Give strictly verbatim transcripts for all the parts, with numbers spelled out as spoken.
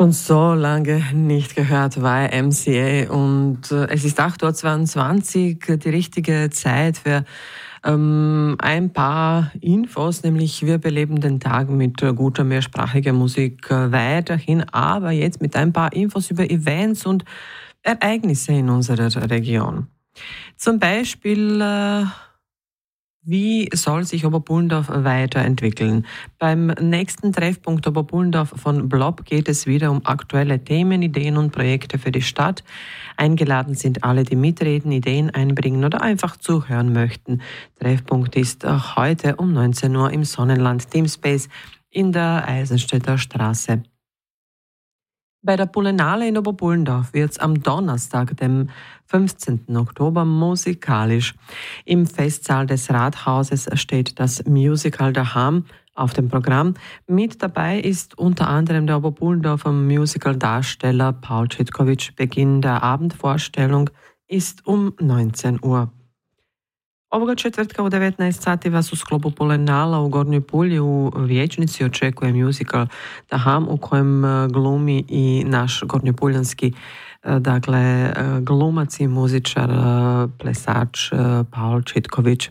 Schon so lange nicht gehört, Y M C A, und äh, es ist acht Uhr zweiundzwanzig, die richtige Zeit für ähm, ein paar Infos, nämlich wir beleben den Tag mit äh, guter mehrsprachiger Musik äh, weiterhin, aber jetzt mit ein paar Infos über Events und Ereignisse in unserer Region. Zum Beispiel äh, wie soll sich Oberpullendorf weiterentwickeln? Beim nächsten Treffpunkt Oberpullendorf von Blob geht es wieder um aktuelle Themen, Ideen und Projekte für die Stadt. Eingeladen sind alle, die mitreden, Ideen einbringen oder einfach zuhören möchten. Treffpunkt ist heute um neunzehn Uhr im Sonnenland Teamspace in der Eisenstädter Straße. Bei der Poulenale in Oberpullendorf wird es am Donnerstag, dem fünfzehnten Oktober, musikalisch. Im Festsaal des Rathauses steht das Musical Daham auf dem Programm. Mit dabei ist unter anderem der Oberpullendorfer Musical-Darsteller Paul Citkovic. Beginn der Abendvorstellung ist um neunzehn Uhr. Ovoga četvrtka u devetnaest sati vas u sklopu Poulenala u Gornjoj Pulji u vijećnici očekuje musical Daham u kojem glumi i naš gornjopuljanski dakle, glumac i muzičar, plesač Paul Citkovic.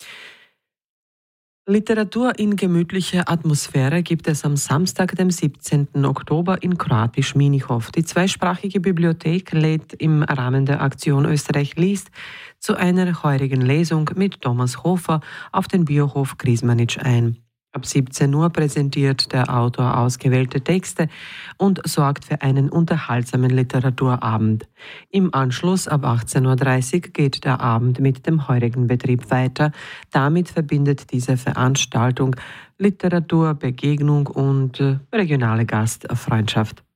Literatur in gemütlicher Atmosphäre gibt es am Samstag, dem siebzehnten Oktober in Kroatisch-Minichow. Die zweisprachige Bibliothek lädt im Rahmen der Aktion Österreich liest zu einer heurigen Lesung mit Thomas Hofer auf den Biohof Griesmanitsch ein. Ab siebzehn Uhr präsentiert der Autor ausgewählte Texte und sorgt für einen unterhaltsamen Literaturabend. Im Anschluss ab achtzehn Uhr dreißig geht der Abend mit dem heurigen Betrieb weiter. Damit verbindet diese Veranstaltung Literatur, Begegnung und regionale Gastfreundschaft.